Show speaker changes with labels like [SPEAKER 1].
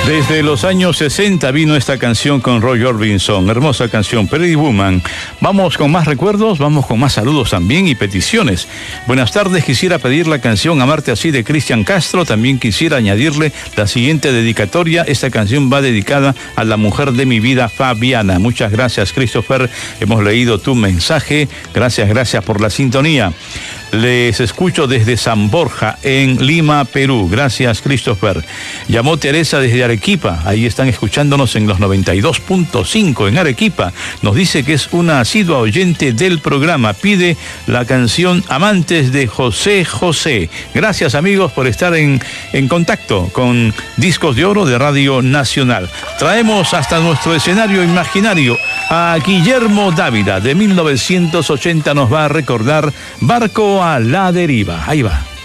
[SPEAKER 1] Desde los años 60 vino esta canción con Roy Orbison, hermosa canción, Pretty Woman. Vamos con más recuerdos, vamos con más saludos también y peticiones. Buenas tardes, quisiera pedir la canción Amarte Así de Cristian Castro. También quisiera añadirle la siguiente dedicatoria. Esta canción va dedicada a la mujer de mi vida, Fabiana. Muchas gracias, Christopher. Hemos leído tu mensaje. Gracias por la sintonía. Les escucho desde San Borja, en Lima, Perú. Gracias, Christopher. Llamó Teresa desde Arequipa. Ahí están escuchándonos en los 92.5 en Arequipa. Nos dice que es una asidua oyente del programa. Pide la canción Amantes de José José. Gracias, amigos, por estar en contacto con Discos de Oro de Radio Nacional. Traemos hasta nuestro escenario imaginario a Guillermo Dávila. De 1980 nos va a recordar Barco a la Deriva. Ahí va.